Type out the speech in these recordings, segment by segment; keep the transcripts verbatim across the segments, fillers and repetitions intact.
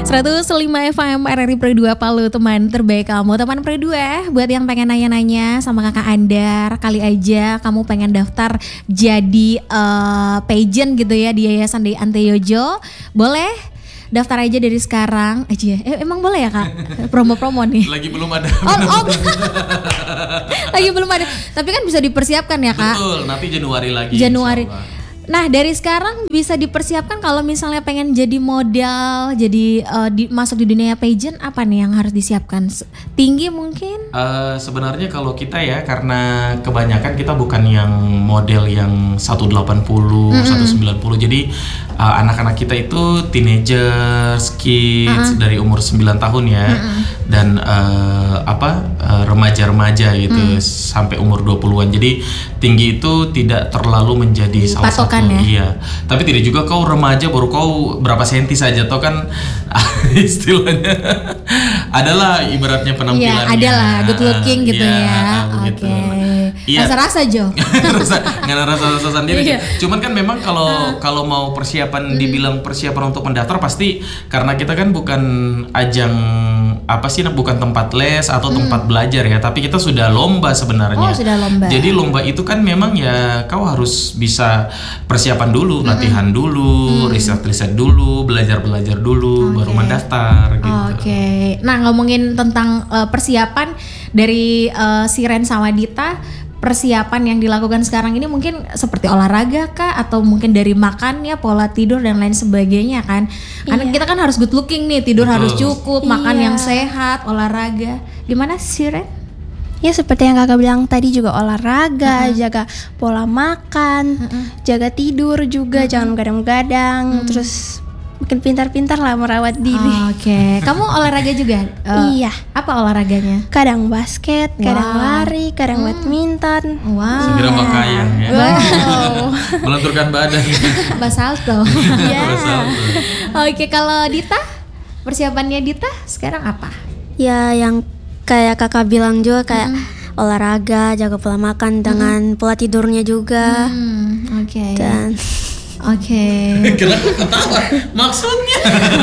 seratus lima F M R R I Pro dua Palu, teman terbaik kamu. Teman Pro dua, buat yang pengen nanya-nanya sama kakak Andar, kali aja kamu pengen daftar jadi uh, pageant gitu ya di Yayasan Dei Anteyojo, boleh daftar aja dari sekarang aja. Eh, emang boleh ya kak? Promo-promo nih. Lagi belum ada. Oh, oh. Lagi belum ada. Tapi kan bisa dipersiapkan ya kak? Betul, nanti Januari lagi. Januari. Nah dari sekarang bisa dipersiapkan kalau misalnya pengen jadi model, jadi uh, di, masuk di dunia pageant, apa nih yang harus disiapkan? Tinggi mungkin? Uh, sebenarnya kalau kita ya, karena kebanyakan kita bukan yang model yang seratus delapan puluh, mm-hmm. seratus sembilan puluh. Jadi uh, anak-anak kita itu teenagers, kids, uh-huh. dari umur sembilan tahun ya. Mm-hmm. Dan uh, apa uh, remaja-remaja gitu, mm. sampai umur dua puluhan. Jadi tinggi itu tidak terlalu menjadi salah satu. Ya? Iya, tapi tidak juga kau remaja baru kau berapa senti saja, toh kan istilahnya adalah ibaratnya penampilannya. Iya, adalah good looking gitu ya. ya. Oke. Okay. Iya. Rasa-rasa Jo. Rasa nggak rasa-rasa sendiri. Iya. Cuman kan memang kalau kalau mau persiapan, hmm. dibilang persiapan untuk mendaftar pasti karena kita kan bukan ajang apa sih, bukan tempat les atau hmm. tempat belajar ya, tapi kita sudah lomba sebenarnya. Oh, sudah lomba. Jadi lomba itu kan memang ya kau harus bisa persiapan dulu, hmm. latihan dulu, hmm. riset-riset dulu, belajar-belajar dulu, okay. baru mendaftar gitu. Oke. Okay. Nah, ngomongin tentang uh, persiapan dari uh, Siren Sawadita, persiapan yang dilakukan sekarang ini mungkin seperti olahraga kah, atau mungkin dari makannya, pola tidur dan lain sebagainya kan? Karena iya. kita kan harus good looking nih, tidur Betul. harus cukup, iya. makan yang sehat, olahraga. Gimana Siren? Ya seperti yang kakak bilang tadi, juga olahraga, uh-huh. jaga pola makan, uh-huh. jaga tidur juga, uh-huh. jangan begadang-begadang, uh-huh. terus makin pintar-pintar lah merawat diri. Oh, Oke, okay. Kamu olahraga juga? Uh, iya. Apa olahraganya? Kadang basket, wow. kadang lari, kadang hmm. badminton. Wow. Segera pakaian ya. Wow. Melenturkan badan. Basalto. Iya. Oke, okay, kalau Dita, persiapannya Dita sekarang apa? Ya yang kayak kakak bilang juga, kayak hmm. olahraga, jaga pola makan dengan hmm. pola tidurnya juga. Hmm, Oke. Okay. Dan Oke. Okay. Kenapa ketawa? Maksudnya?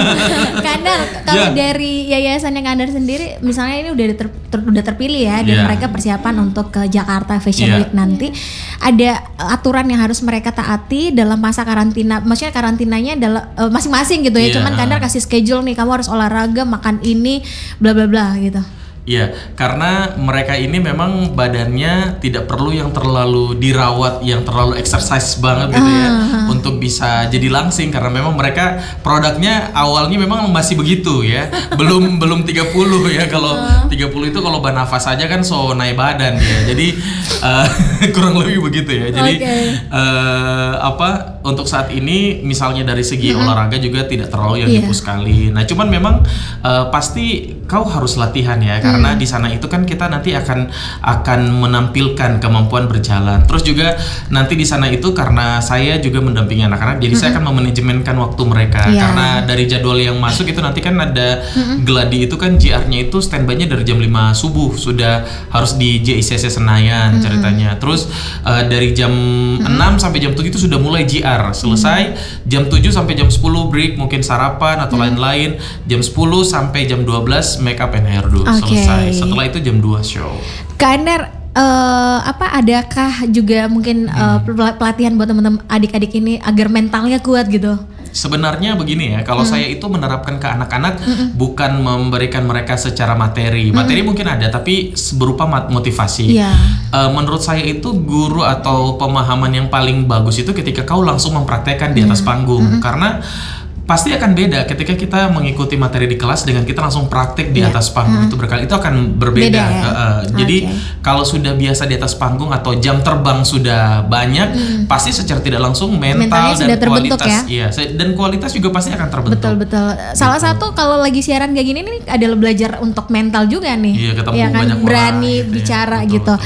Kandar, kalau yeah. dari yayasan yang Kandar sendiri, misalnya ini udah ter, ter, udah terpilih ya, dan yeah. mereka persiapan untuk ke Jakarta Fashion yeah. Week nanti, ada aturan yang harus mereka taati dalam masa karantina. Maksudnya karantinanya dalam uh, masing-masing gitu ya. Yeah. Cuman Kandar kasih schedule nih, kamu harus olahraga, makan ini, bla bla bla gitu. Iya, karena mereka ini memang badannya tidak perlu yang terlalu dirawat, yang terlalu exercise banget gitu ya, uh-huh. untuk bisa jadi langsing, karena memang mereka produknya awalnya memang masih begitu ya, belum belum tiga puluh ya. Kalau uh. tiga puluh itu kalau bernafas saja kan so naik badan ya. Jadi uh, kurang lebih begitu ya. Jadi okay. uh, apa untuk saat ini misalnya dari segi uh-huh. olahraga juga tidak terlalu yang yeah. dipush sekali. Nah, cuman memang uh, pasti kau harus latihan ya. Karena di sana itu kan kita nanti akan akan menampilkan kemampuan berjalan. Terus juga nanti di sana itu karena saya juga mendampingi anak-anak, jadi mm-hmm. saya akan memanajemenkan waktu mereka. Yeah. Karena dari jadwal yang masuk itu nanti kan ada mm-hmm. Gladi itu kan J R-nya itu standby-nya dari jam lima subuh sudah harus di J I C C Senayan mm-hmm. ceritanya. Terus uh, dari jam mm-hmm. enam sampai jam tujuh itu sudah mulai J R. Selesai mm-hmm. jam tujuh sampai jam sepuluh break, mungkin sarapan atau mm-hmm. lain-lain. Jam sepuluh sampai jam dua belas make up and hairdo. Okay. Selesai. Setelah itu jam dua show. Kak Andar, uh, apa adakah juga mungkin uh, pelatihan buat teman-teman adik-adik ini agar mentalnya kuat gitu? Sebenarnya begini ya, kalau hmm. saya itu menerapkan ke anak-anak hmm. bukan memberikan mereka secara materi. Materi hmm. mungkin ada, tapi berupa motivasi. Yeah. Uh, menurut saya itu guru atau pemahaman yang paling bagus itu ketika kau langsung mempraktekkan di atas hmm. panggung. Hmm. Karena pasti akan beda ketika kita mengikuti materi di kelas dengan kita langsung praktek di yeah. atas panggung. hmm. Itu berkali itu akan berbeda. Beda, ya? uh, jadi okay. kalau sudah biasa di atas panggung atau jam terbang sudah banyak, hmm. pasti secara tidak langsung mental mentalnya dan kualitas, ya? iya, dan kualitas juga pasti akan terbentuk. Betul betul. Salah gitu. Satu kalau lagi siaran kayak gini nih adalah belajar untuk mental juga nih. Iya, ketemu ya kan, banyak berani orang, bicara gitu, ya. gitu. Betul, betul, betul.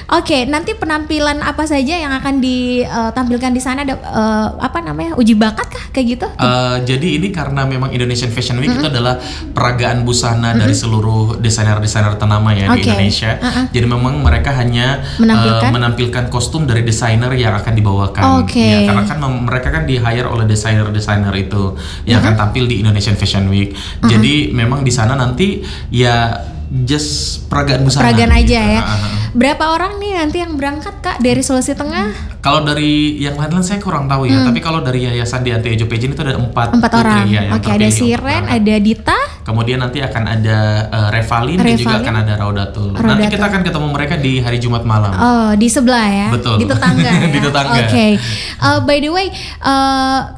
Oke, nanti penampilan apa saja yang akan ditampilkan di sana? Ada uh, apa namanya, uji bakat kah kayak gitu? Uh, jadi ini karena memang Indonesian Fashion Week mm-hmm. itu adalah peragaan busana mm-hmm. dari seluruh desainer-desainer ternama ya okay. di Indonesia. Uh-uh. Jadi memang mereka hanya menampilkan, uh, menampilkan kostum dari desainer yang akan dibawakan. Okay. Ya, karena kan mem- mereka kan di hire oleh desainer-desainer itu yang uh-huh. akan tampil di Indonesian Fashion Week. Uh-huh. Jadi memang di sana nanti ya just peragaan busana. Peragaan aja gitu. ya. Uh-huh. Berapa orang nih nanti yang berangkat Kak dari Sulawesi Tengah? Kalau dari yang lain-lain saya kurang tahu ya. Hmm. Tapi kalau dari Yayasan Dianti Ejo Pageant itu ada empat. Empat orang. Ya, Oke, ada Siren, ada Dita. Kemudian nanti akan ada uh, Revalin, Revalin dan juga akan ada Raudatul. Raudatul. Nanti kita akan ketemu mereka di hari Jumat malam. Oh, di sebelah ya? Betul. Di tetangga ya? Di tetangga. Oke. Okay. Uh, by the way, uh,